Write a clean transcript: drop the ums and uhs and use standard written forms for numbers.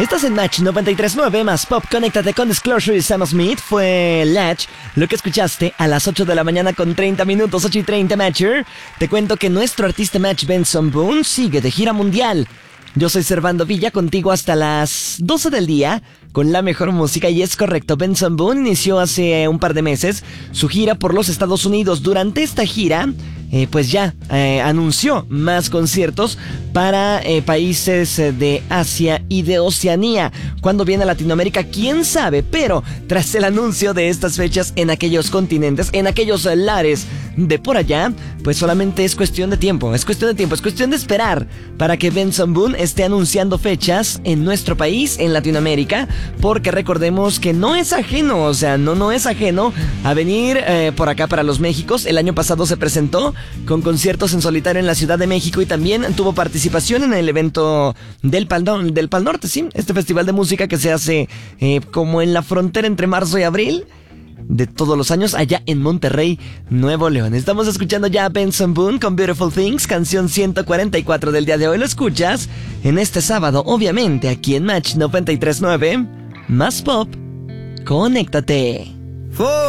Estás en Match 93.9 más Pop. Conéctate con Disclosure y Sam Smith. Fue Latch lo que escuchaste a las 8 de la mañana con 30 minutos, 8 y 30 Matcher. Te cuento que nuestro artista Match, Benson Boone, sigue de gira mundial. Yo soy Servando Villa, contigo hasta las 12 del día con la mejor música. Y es correcto, Benson Boone inició hace un par de meses su gira por los Estados Unidos. Durante esta gira, pues ya anunció más conciertos para países de Asia y de Oceanía. ¿Cuándo viene a Latinoamérica? ¿Quién sabe? Pero tras el anuncio de estas fechas en aquellos continentes, en aquellos lares de por allá, pues solamente es cuestión de tiempo, es cuestión de esperar para que Benson Boone esté anunciando fechas en nuestro país, en Latinoamérica, porque recordemos que no es ajeno, o sea, no es ajeno a venir por acá para los Méxicos. El año pasado se presentó con conciertos en solitario en la Ciudad de México y también tuvo participación en el evento del Pal Norte, sí, este festival de música que se hace como en la frontera entre marzo y abril de todos los años allá en Monterrey, Nuevo León. Estamos escuchando ya a Benson Boone con Beautiful Things, canción 144 del día de hoy. Lo escuchas en este sábado, obviamente, aquí en Match 93.9, más Pop. Conéctate.